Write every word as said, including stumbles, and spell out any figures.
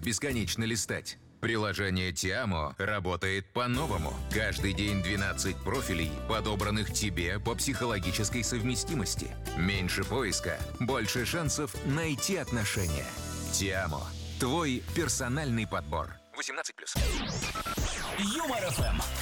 бесконечно листать. Приложение Тиамо работает по-новому. Каждый день двенадцать профилей, подобранных тебе по психологической совместимости. Меньше поиска, больше шансов найти отношения. Тиамо. Твой персональный подбор. восемнадцать плюс. Юмор ФМ.